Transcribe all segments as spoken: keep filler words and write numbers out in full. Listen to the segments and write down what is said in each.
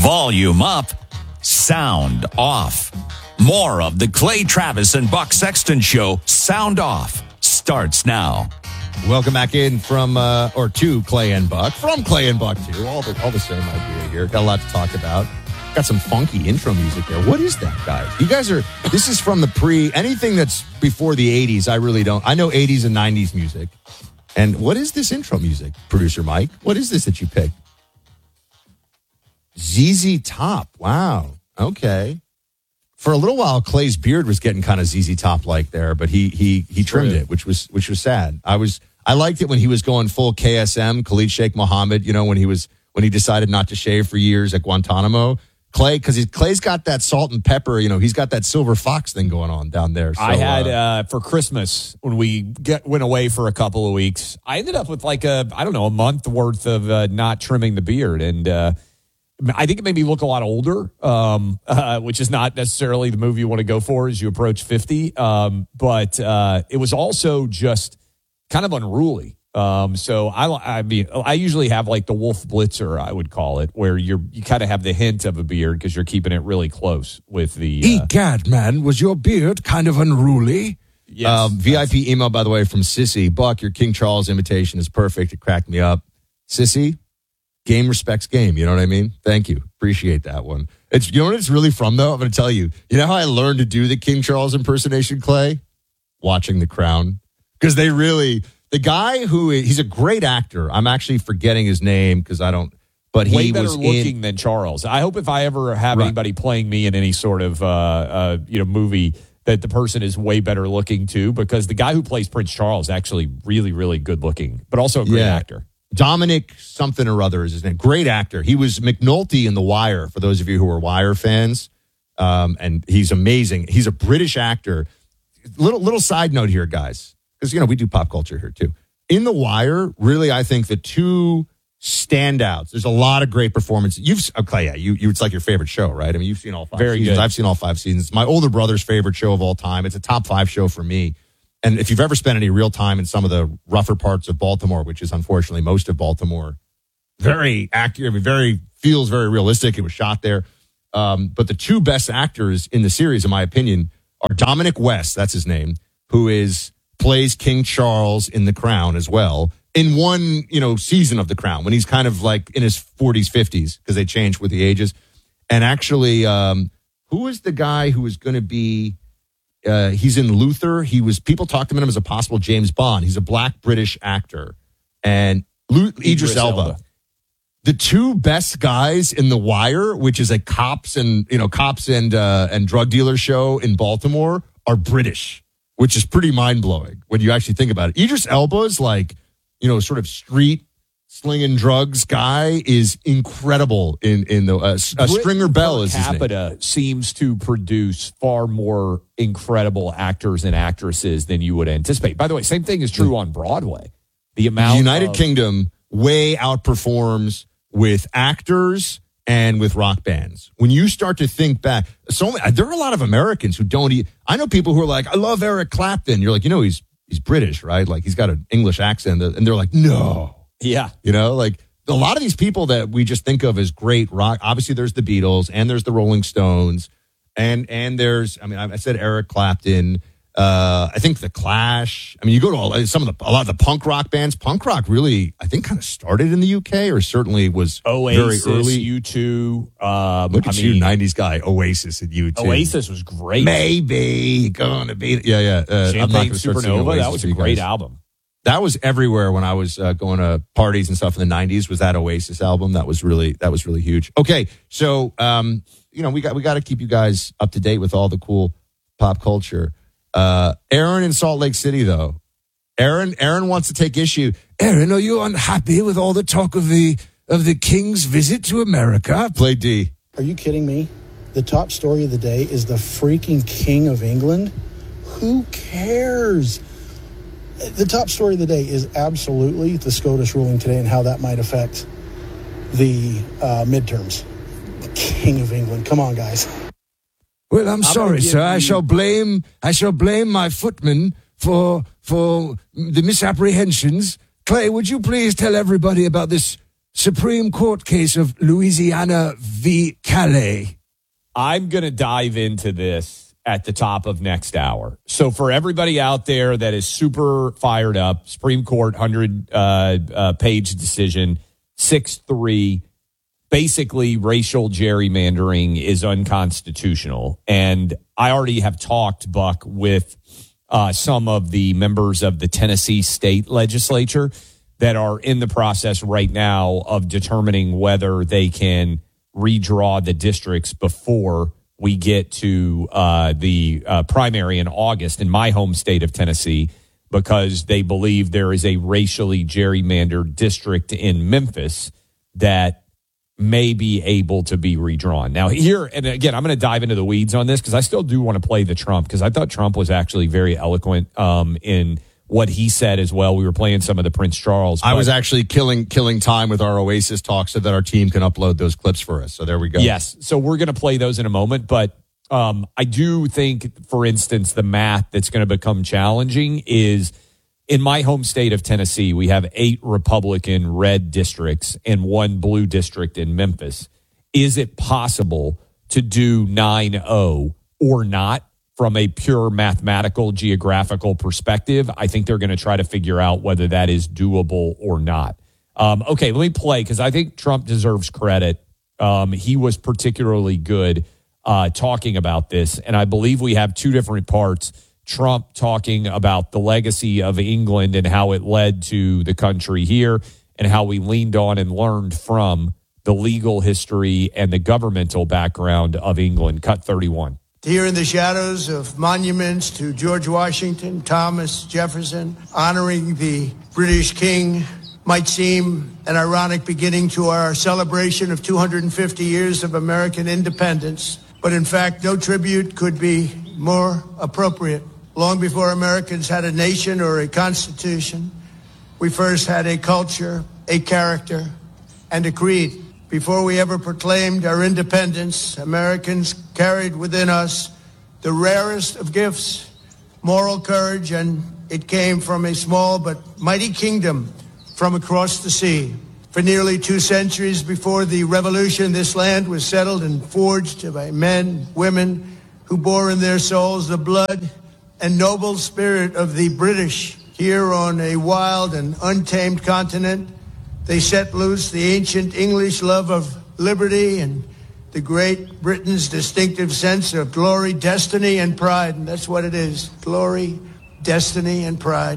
Volume up, sound off. More of the Clay Travis and Buck Sexton Show, Sound Off, starts now. Welcome back in from, uh, or to Clay and Buck, from Clay and Buck too. All the, all the same idea here. Got a lot to talk about. Got some funky intro music there. What is that, guys? You guys are, this is from the pre, anything that's before the eighties, I really don't. I know eighties and nineties music. And what is this intro music, producer Mike? What is this that you picked? Z Z Top. Wow. Okay. For a little while, Clay's beard was getting kind of Z Z Top-like there, but he he he trimmed it, which was which was sad. I was I liked it when he was going full K S M, Khalid Sheikh Mohammed. You know, when he was when he decided not to shave for years at Guantanamo. Clay, because Clay's got that salt and pepper. You know, he's got that silver fox thing going on down there. So, I had uh, uh, for Christmas when we get, went away for a couple of weeks. I ended up with like a I don't know a month worth of uh, not trimming the beard, and uh, I think it made me look a lot older, um, uh, which is not necessarily the move you want to go for as you approach fifty. Um, but uh, it was also just kind of unruly. Um, so I, I mean, I usually have like the Wolf Blitzer, I would call it, where you're you kind of have the hint of a beard because you're keeping it really close with the. Uh, Egad, man, was your beard kind of unruly? Yes, um, V I P email, by the way, from Sissy. Buck, your King Charles imitation is perfect. It cracked me up. Sissy, game respects game. You know what I mean? Thank you. Appreciate that one. It's you know what it's really from though. I'm going to tell you. You know how I learned to do the King Charles impersonation, Clay? Watching The Crown, because they really. The guy who is, he's a great actor. I'm actually forgetting his name because I don't, but he way better was looking in, than Charles. I hope if I ever have right. anybody playing me in any sort of, uh, uh, you know, movie that the person is way better looking too, because the guy who plays Prince Charles is actually really, really good looking, but also a great yeah. actor. Dominic something or other is his name. Great actor. He was McNulty in The Wire, for those of you who are Wire fans. Um, and he's amazing. He's a British actor. Little, little side note here, guys. Because, you know, we do pop culture here, too. In The Wire, really, I think the two standouts, there's a lot of great performances. You've, okay, yeah, you, you, it's like your favorite show, right? I mean, you've seen all five Very seasons. good. I've seen all five seasons. It's my older brother's favorite show of all time. It's a top five show for me. And if you've ever spent any real time in some of the rougher parts of Baltimore, which is unfortunately most of Baltimore, very accurate, very, feels very realistic. It was shot there. Um, but the two best actors in the series, in my opinion, are Dominic West, that's his name, who is plays King Charles in The Crown as well, in one, you know, season of The Crown, when he's kind of like in his forties, fifties, because they changed with the ages. And actually, um, who is the guy who is going to be, uh, he's in Luther. He was, people talked to him as a possible James Bond. He's a black British actor. And Lu- Idris, Idris Elba. Elba. The two best guys in The Wire, which is a cops and, you know, cops and, uh, and drug dealer show in Baltimore, are British, which is pretty mind-blowing when you actually think about it. Idris Elba is like, you know, sort of street slinging drugs guy is incredible in, in the, uh, uh, Stringer Bell is his name. Capita seems to produce far more incredible actors and actresses than you would anticipate. By the way, same thing is true on Broadway. The amount United of- Kingdom way outperforms with actors and with rock bands. When you start to think back, so many, there are a lot of Americans who don't eat. I know people who are like, I love Eric Clapton. You're like, you know, he's he's British, right? Like he's got an English accent. And they're like, no. Yeah. You know, like a lot of these people that we just think of as great rock, obviously there's the Beatles and there's the Rolling Stones and and there's, I mean, I said Eric Clapton. Uh, I think The Clash. I mean, you go to all, some of the, a lot of the punk rock bands. Punk rock really, I think, kind of started in the U K, or certainly was Oasis, very early. U two. Um, Look at I you, mean, nineties guy. Oasis and U two. Oasis was great. Maybe gonna be. Yeah, yeah. Uh, I'm not Champagne gonna start singing Supernova. Oasis That was for a you great guys. album. That was everywhere when I was uh, going to parties and stuff in the nineties. Was that Oasis album? That was really that was really huge. Okay, so um, you know we got we got to keep you guys up to date with all the cool pop culture. Uh, Aaron in Salt Lake City, though. Aaron, Aaron wants to take issue. Aaron, are you unhappy with all the talk of the of the king's visit to America? Play D. Are you kidding me? The top story of the day is the freaking King of England. Who cares? The top story of the day is absolutely the SCOTUS ruling today and how that might affect the uh, midterms. King of England. Come on, guys. Well, I'm, I'm sorry, gonna sir. give I you- shall blame I shall blame my footman for for the misapprehensions. Clay, would you please tell everybody about this Supreme Court case of Louisiana v. Calais. I'm going to dive into this at the top of next hour. So for everybody out there that is super fired up, Supreme Court one hundred uh, uh, page decision, six three, basically racial gerrymandering is unconstitutional. And I already have talked, Buck, with uh, some of the members of the Tennessee state legislature that are in the process right now of determining whether they can redraw the districts before we get to uh, the uh, primary in August in my home state of Tennessee, because they believe there is a racially gerrymandered district in Memphis that may be able to be redrawn. Now here, and again, I'm going to dive into the weeds on this because I still do want to play the Trump, because I thought Trump was actually very eloquent um, in what he said as well. We were playing some of the Prince Charles. I was actually killing killing time with our Oasis talk so that our team can upload those clips for us. So there we go. Yes. So we're going to play those in a moment. But um, I do think, for instance, the math that's going to become challenging is in my home state of Tennessee, we have eight Republican red districts and one blue district in Memphis. Is it possible to do nine oh or not? From a pure mathematical, geographical perspective, I think they're going to try to figure out whether that is doable or not. Um, okay, let me play, because I think Trump deserves credit. Um, he was particularly good uh, talking about this, and I believe we have two different parts. Trump talking about the legacy of England and how it led to the country here, and how we leaned on and learned from the legal history and the governmental background of England. Cut thirty-one. Here in the shadows of monuments to George Washington, Thomas Jefferson, honoring the British King might seem an ironic beginning to our celebration of two hundred fifty years of American independence. But in fact, no tribute could be more appropriate. Long before Americans had a nation or a constitution, we first had a culture, a character, and a creed. Before we ever proclaimed our independence, Americans carried within us the rarest of gifts, moral courage, and it came from a small but mighty kingdom from across the sea. For nearly two centuries before the Revolution, this land was settled and forged by men, women who bore in their souls the blood and noble spirit of the British. Here on a wild and untamed continent, they set loose the ancient English love of liberty and the Great Britain's distinctive sense of glory, destiny, and pride. And that's what it is. Glory, destiny, and pride.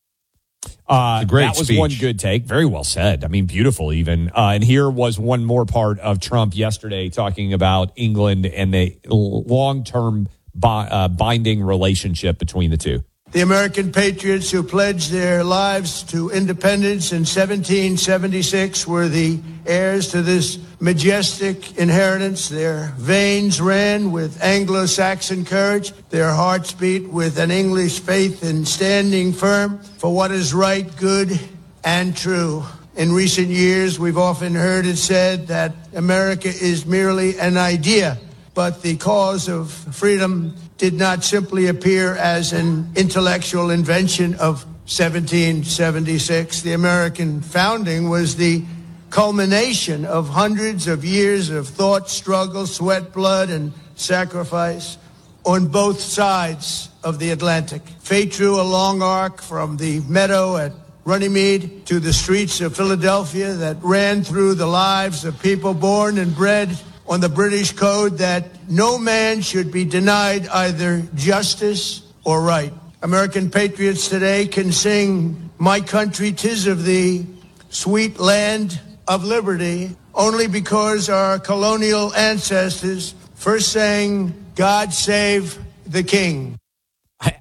Uh, great that was speech. one good take. Very well said. I mean, beautiful even. Uh, and here was one more part of Trump yesterday talking about England and the long-term bi- uh, binding relationship between the two. The American patriots who pledged their lives to independence in seventeen seventy-six were the heirs to this majestic inheritance. Their veins ran with Anglo-Saxon courage. Their hearts beat with an English faith in standing firm for what is right, good, and true. In recent years, we've often heard it said that America is merely an idea, but the cause of freedom did not simply appear as an intellectual invention of seventeen seventy-six. The American founding was the culmination of hundreds of years of thought, struggle, sweat, blood, and sacrifice on both sides of the Atlantic. Fate drew a long arc from the meadow at Runnymede to the streets of Philadelphia that ran through the lives of people born and bred on the British code that no man should be denied either justice or right. American patriots today can sing, "My country, 'tis of thee, sweet land of liberty," only because our colonial ancestors first sang, "God save the King." I,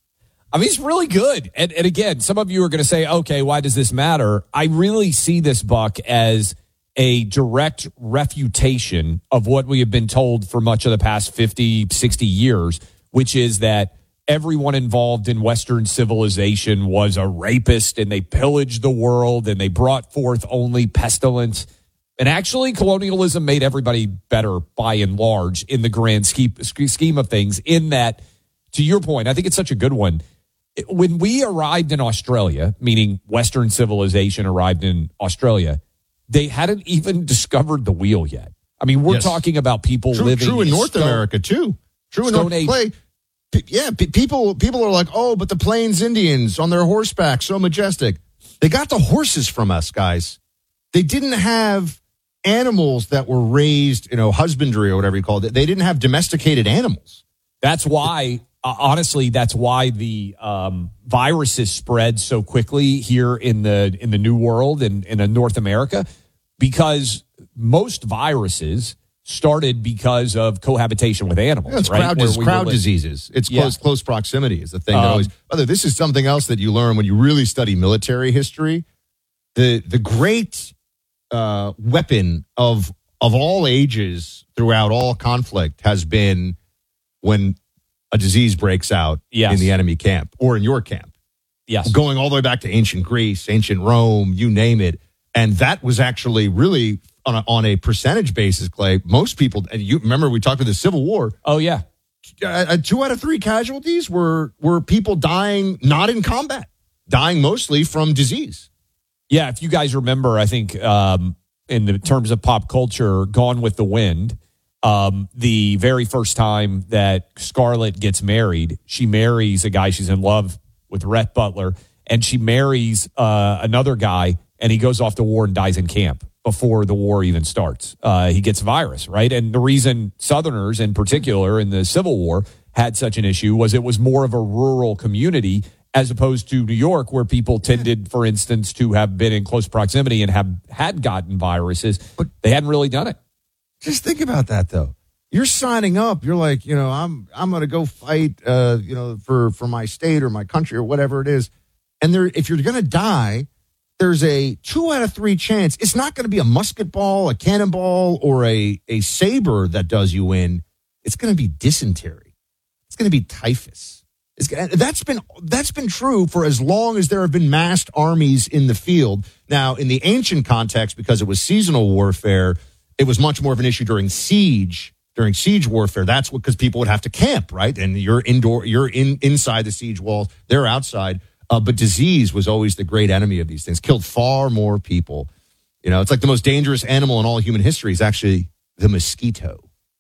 I mean, it's really good. And, and again, some of you are going to say, okay, why does this matter? I really see this, Buck, as a direct refutation of what we have been told for much of the past fifty, sixty years, which is that everyone involved in Western civilization was a rapist and they pillaged the world and they brought forth only pestilence. And actually, colonialism made everybody better by and large in the grand scheme of things, in that, to your point, I think it's such a good one. When we arrived in Australia, meaning Western civilization arrived in Australia, they hadn't even discovered the wheel yet. I mean, we're Yes. talking about people True, living true in North Stone- America too. True in Stone North Age. Clay. P- Yeah, p- people people are like, oh, but the Plains Indians on their horseback, so majestic. They got the horses from us, guys. They didn't have animals that were raised, you know, husbandry or whatever you call it. They didn't have domesticated animals. That's why, uh, honestly, that's why the um, viruses spread so quickly here in the in the New World and in, in North America, because most viruses started because of cohabitation with animals. Yeah, it's right? crowd, Where dis- we crowd were li- diseases. It's Yeah. close close proximity is the thing that Um, always. Brother, this is something else that you learn when you really study military history. The the great uh, weapon of of all ages throughout all conflict has been when a disease breaks out Yes. in the enemy camp or in your camp. Yes. Going all the way back to ancient Greece, ancient Rome, you name it. And that was actually really on a, on a percentage basis, Clay. Most people, and you remember we talked about the Civil War. Oh, yeah. Uh, two out of three casualties were were people dying not in combat, dying mostly from disease. Yeah, if you guys remember, I think um, in the terms of pop culture, Gone with the Wind, um, the very first time that Scarlett gets married, she marries a guy she's in love with, Rhett Butler, and she marries uh, another guy, and he goes off to war and dies in camp before the war even starts. Uh, he gets a virus, right? And the reason Southerners in particular in the Civil War had such an issue was it was more of a rural community as opposed to New York, where people tended, for instance, to have been in close proximity and have had gotten viruses, but they hadn't really done it. Just think about that, though. You're signing up. You're like, you know, I'm I'm going to go fight, uh, you know, for for my state or my country or whatever it is. And there, if you're going to die, there's a two out of three chance. It's not going to be a musket ball, a cannonball, or a a saber that does you in. It's going to be dysentery. It's going to be typhus. It's, that's been that's been true for as long as there have been massed armies in the field. Now, in the ancient context, because it was seasonal warfare, it was much more of an issue during siege. During siege warfare, that's what because people would have to camp, right? And you're indoor, you're in inside the siege walls, they're outside. Uh, but disease was always the great enemy of these things. Killed far more people. You know, it's like the most dangerous animal in all human history is actually the mosquito.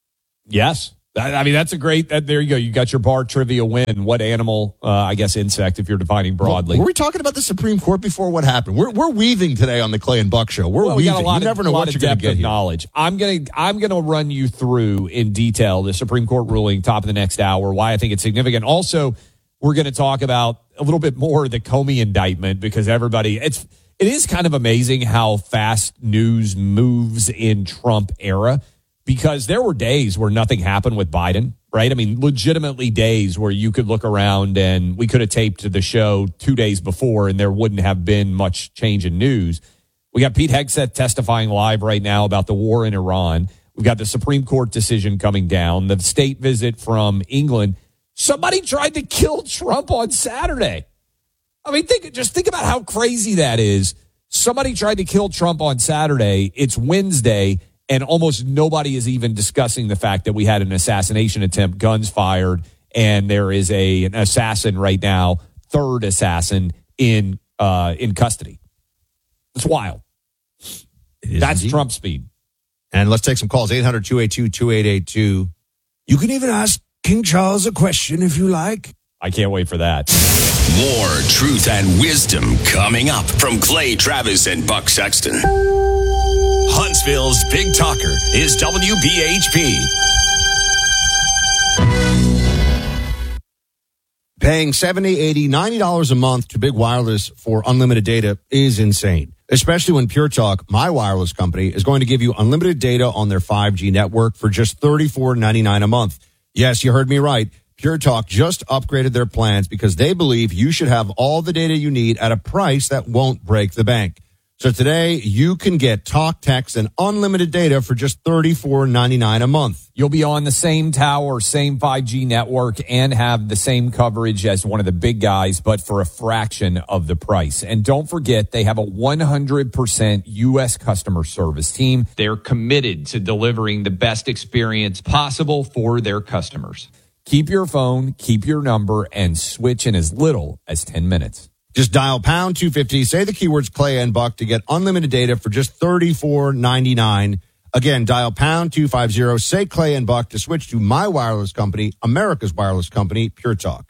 Yes. I I mean, that's a great, that, there you go. You got your bar trivia win. What animal, uh, I guess insect, if you're defining broadly. Well, were we talking about the Supreme Court before? What happened? We're we're weaving today on the Clay and Buck show. We're Well, we weaving. got a lot you of, never know lot what of you're going depth to get of here. knowledge. I'm gonna I'm gonna run you through in detail the Supreme Court ruling, top of the next hour, why I think it's significant. Also, we're going to talk about a little bit more the Comey indictment because everybody it's it is kind of amazing how fast news moves in Trump era because there were days where nothing happened with Biden. Right. I mean, legitimately days where you could look around and we could have taped the show two days before and there wouldn't have been much change in news. We got Pete Hegseth testifying live right now about the war in Iran. We've got the Supreme Court decision coming down, the state visit from England. Somebody tried to kill Trump on Saturday. I mean, think just think about how crazy that is. Somebody tried to kill Trump on Saturday. It's Wednesday. And almost nobody is even discussing the fact that we had an assassination attempt, guns fired, and there is a an assassin right now, third assassin in uh, in custody. It's wild. It is That's indeed. Trump speed. And let's take some calls. eight hundred, two eight two, two eight eight two. You can even ask King Charles a question if you like. I can't wait for that. More truth and wisdom coming up from Clay Travis and Buck Sexton. Huntsville's Big Talker is W B H P. Paying seventy dollars, eighty dollars, ninety dollars a month to Big Wireless for unlimited data is insane, especially when Pure Talk, my wireless company, is going to give you unlimited data on their five G network for just thirty-four ninety-nine a month. Yes, you heard me right. Pure Talk just upgraded their plans because they believe you should have all the data you need at a price that won't break the bank. So today, you can get talk, text, and unlimited data for just thirty-four ninety-nine a month. You'll be on the same tower, same five G network, and have the same coverage as one of the big guys, but for a fraction of the price. And don't forget, they have a one hundred percent U S customer service team. They're committed to delivering the best experience possible for their customers. Keep your phone, keep your number, and switch in as little as ten minutes. Just dial pound two fifty, say the keywords Clay and Buck to get unlimited data for just thirty-four ninety-nine. Again, dial pound two fifty, say Clay and Buck to switch to my wireless company, America's wireless company, Pure Talk.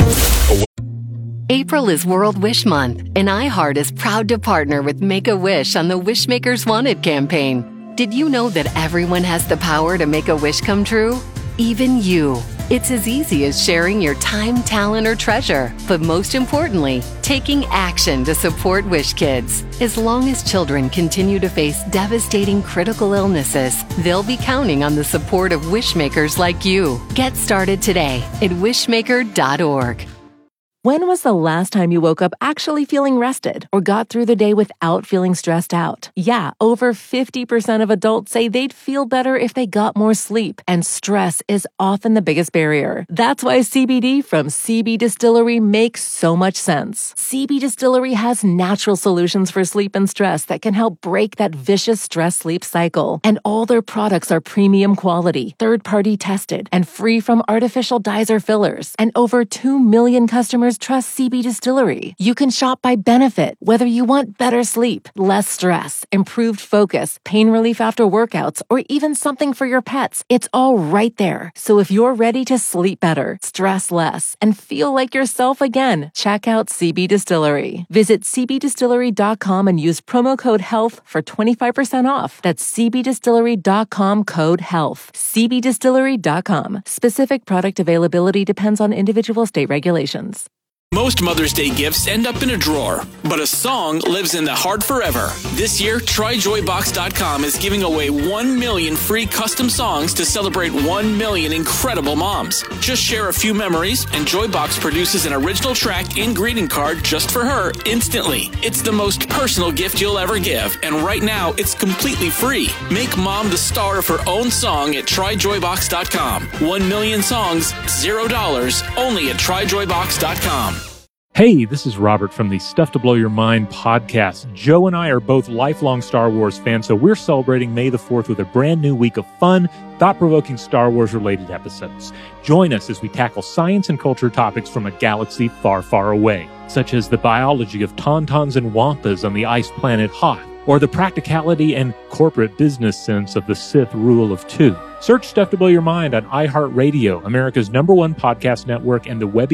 April is World Wish Month, and iHeart is proud to partner with Make-A-Wish on the Wishmakers Wanted campaign. Did you know that everyone has the power to make a wish come true? Even you. It's as easy as sharing your time, talent, or treasure, but most importantly, taking action to support Wish Kids. As long as children continue to face devastating critical illnesses, they'll be counting on the support of wishmakers like you. Get started today at wishmaker dot org. When was the last time you woke up actually feeling rested or got through the day without feeling stressed out? Yeah, over fifty percent of adults say they'd feel better if they got more sleep, and stress is often the biggest barrier. That's why C B D from C B Distillery makes so much sense. C B Distillery has natural solutions for sleep and stress that can help break that vicious stress-sleep cycle. And all their products are premium quality, third-party tested, and free from artificial dyes or fillers. And over two million customers trust C B Distillery. You can shop by benefit, whether you want better sleep, less stress, improved focus, pain relief after workouts, or even something for your pets. It's all right there. So if you're ready to sleep better, stress less, and feel like yourself again, check out C B Distillery. Visit c b distillery dot com and use promo code HEALTH for twenty-five percent off. That's c b distillery dot com code HEALTH. c b distillery dot com. Specific product availability depends on individual state regulations. Most Mother's Day gifts end up in a drawer, but a song lives in the heart forever. This year, try joy box dot com is giving away one million free custom songs to celebrate one million incredible moms. Just share a few memories, and Joybox produces an original track and greeting card just for her instantly. It's the most personal gift you'll ever give, and right now, it's completely free. Make mom the star of her own song at try joy box dot com. One million songs, zero dollars, only at try joy box dot com. Hey, this is Robert from the Stuff to Blow Your Mind podcast. Joe and I are both lifelong Star Wars fans, so we're celebrating May the fourth with a brand new week of fun, thought-provoking Star Wars-related episodes. Join us as we tackle science and culture topics from a galaxy far, far away, such as the biology of tauntauns and wampas on the ice planet Hoth, or the practicality and corporate business sense of the Sith rule of two. Search Stuff to Blow Your Mind on iHeartRadio, America's number one podcast network, and the web